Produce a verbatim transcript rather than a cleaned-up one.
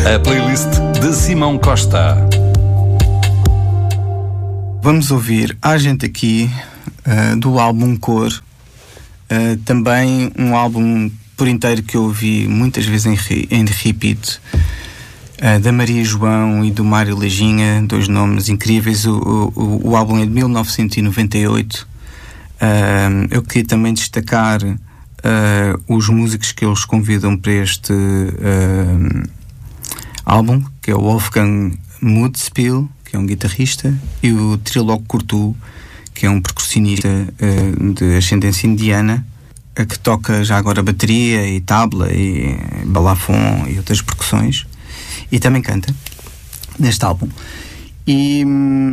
A playlist de Simão Costa. Vamos ouvir Há Gente Aqui, uh, do álbum Cor. Uh, também um álbum por inteiro que eu ouvi muitas vezes em, re- em repeat, uh, da Maria João e do Mário Lajinha, dois nomes incríveis. O, o, o álbum é de mil novecentos e noventa e oito. Uh, eu queria também destacar uh, os músicos que eles convidam para este uh, álbum, que é o Wolfgang Mudspiel, que é um guitarrista, e o Trilog Curtu, que é um percussionista uh, de ascendência indiana, uh, que toca já agora bateria e tabla e balafon e outras percussões, e também canta neste álbum. E